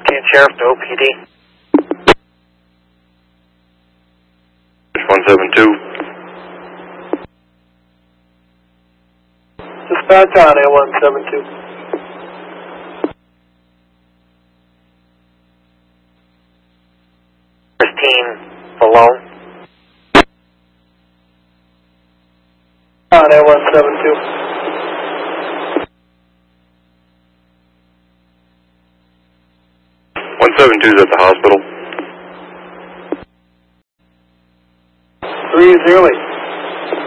14 Sheriff to OPD. 172. Dispatch on A172. Christine below. On A172. 172 is at the hospital. 308.